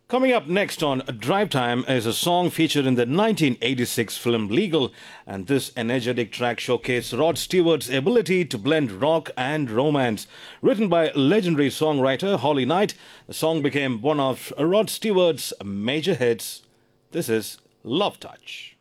Coming up next on Drive Time is a song featured in the 1986 film Legal, and this energetic track showcased Rod Stewart's ability to blend rock and romance. Written by legendary songwriter Holly Knight, the song became one of Rod Stewart's major hits. This is Love Touch.